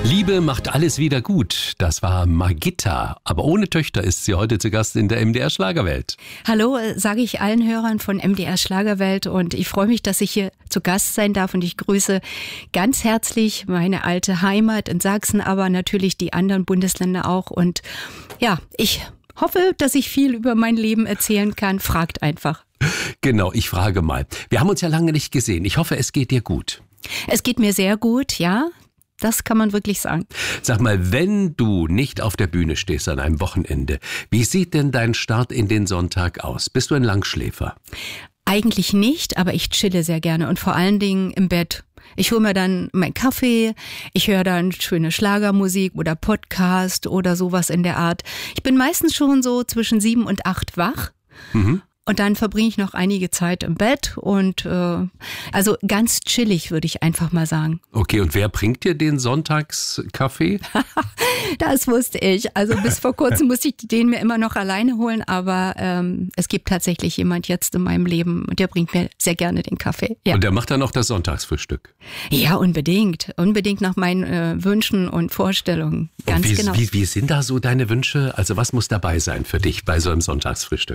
Liebe macht alles wieder gut. Das war Margitta. Aber ohne Töchter ist sie heute zu Gast in der MDR Schlagerwelt. Hallo, sage ich allen Hörern von MDR Schlagerwelt, und ich freue mich, dass ich hier zu Gast sein darf, und ich grüße ganz herzlich meine alte Heimat in Sachsen, aber natürlich die anderen Bundesländer auch. Und ja, ich hoffe, dass ich viel über mein Leben erzählen kann. Fragt einfach. Genau, ich frage mal. Wir haben uns ja lange nicht gesehen. Ich hoffe, es geht dir gut. Es geht mir sehr gut, ja. Das kann man wirklich sagen. Sag mal, wenn du nicht auf der Bühne stehst an einem Wochenende, wie sieht denn dein Start in den Sonntag aus? Bist du ein Langschläfer? Eigentlich nicht, aber ich chille sehr gerne und vor allen Dingen im Bett. Ich hole mir dann meinen Kaffee, ich höre dann schöne Schlagermusik oder Podcast oder sowas in der Art. Ich bin meistens schon so zwischen 7 und 8 wach. Und dann verbringe ich noch einige Zeit im Bett und also ganz chillig, würde ich einfach mal sagen. Okay, und wer bringt dir den Sonntagskaffee? Das wusste ich. Also bis vor kurzem musste ich den mir immer noch alleine holen, aber es gibt tatsächlich jemand jetzt in meinem Leben, der bringt mir sehr gerne den Kaffee. Ja. Und der macht dann auch das Sonntagsfrühstück? Ja, unbedingt. Unbedingt nach meinen Wünschen und Vorstellungen. Ganz genau. Wie sind da so deine Wünsche? Also was muss dabei sein für dich bei so einem Sonntagsfrühstück?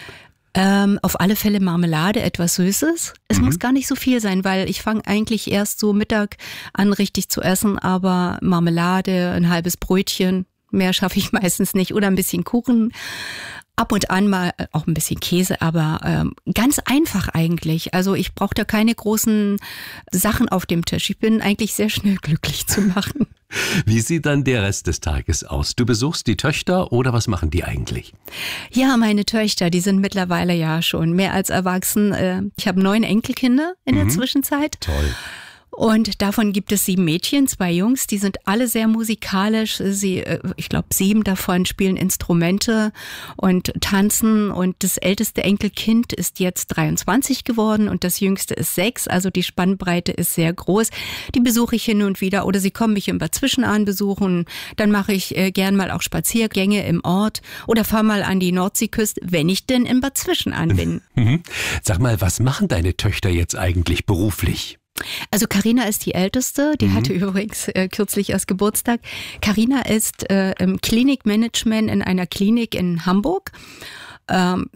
Auf alle Fälle Marmelade, etwas Süßes. Es muss gar nicht so viel sein, weil ich fange eigentlich erst so Mittag an richtig zu essen, aber Marmelade, ein halbes Brötchen, mehr schaffe ich meistens nicht, oder ein bisschen Kuchen. Ab und an mal auch ein bisschen Käse, aber ganz einfach eigentlich. Also ich brauche da keine großen Sachen auf dem Tisch. Ich bin eigentlich sehr schnell glücklich zu machen. Wie sieht dann der Rest des Tages aus? Du besuchst die Töchter oder was machen die eigentlich? Ja, meine Töchter, die sind mittlerweile ja schon mehr als erwachsen. Ich habe 9 Enkelkinder in der Zwischenzeit. Toll. Und davon gibt es 7 Mädchen, 2 Jungs, die sind alle sehr musikalisch. Ich glaube, 7 davon spielen Instrumente und tanzen, und das älteste Enkelkind ist jetzt 23 geworden und das jüngste ist 6, also die Spannbreite ist sehr groß. Die besuche ich hin und wieder, oder sie kommen mich im Bad Zwischenahn besuchen. Dann mache ich gern mal auch Spaziergänge im Ort oder fahre mal an die Nordseeküste, wenn ich denn im Bad Zwischenahn bin. Sag mal, was machen deine Töchter jetzt eigentlich beruflich? Also Carina ist die Älteste, die hatte übrigens kürzlich erst Geburtstag. Carina ist im Klinikmanagement in einer Klinik in Hamburg. Hat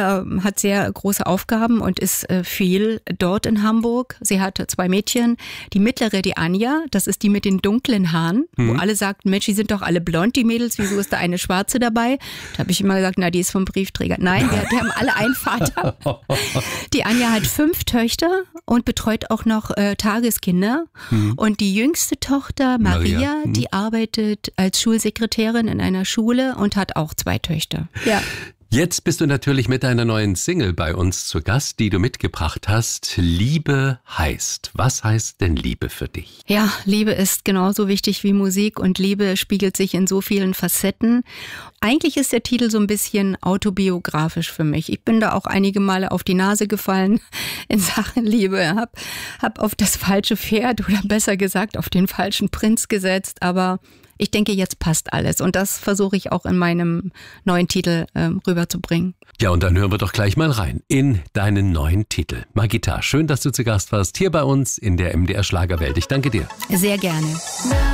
sehr große Aufgaben und ist viel dort in Hamburg. Sie hat 2 Mädchen. Die mittlere, die Anja, das ist die mit den dunklen Haaren, wo alle sagten, Mensch, die sind doch alle blond, die Mädels, wieso ist da eine schwarze dabei? Da habe ich immer gesagt, na, die ist vom Briefträger. Nein, die haben alle einen Vater. Die Anja hat 5 Töchter und betreut auch noch Tageskinder. Und die jüngste Tochter, Maria, die arbeitet als Schulsekretärin in einer Schule und hat auch 2 Töchter. Ja. Jetzt bist du natürlich mit deiner neuen Single bei uns zu Gast, die du mitgebracht hast. Liebe heißt. Was heißt denn Liebe für dich? Ja, Liebe ist genauso wichtig wie Musik, und Liebe spiegelt sich in so vielen Facetten. Eigentlich ist der Titel so ein bisschen autobiografisch für mich. Ich bin da auch einige Male auf die Nase gefallen in Sachen Liebe. Hab auf das falsche Pferd, oder besser gesagt auf den falschen Prinz gesetzt, aber ich denke, jetzt passt alles, und das versuche ich auch in meinem neuen Titel rüberzubringen. Ja, und dann hören wir doch gleich mal rein in deinen neuen Titel. Margitta, schön, dass du zu Gast warst hier bei uns in der MDR Schlagerwelt. Ich danke dir. Sehr gerne.